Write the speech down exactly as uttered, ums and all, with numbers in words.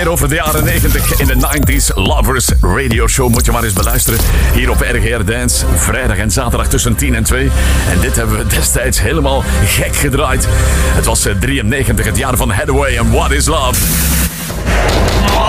meer over de jaren negentig in de nineties Lovers Radio Show. Moet je maar eens beluisteren. Hier op R G R Dance. Vrijdag en zaterdag tussen tien en twee. En dit hebben we destijds helemaal gek gedraaid. Het was drieënnegentig, het jaar van Hathaway en What is Love.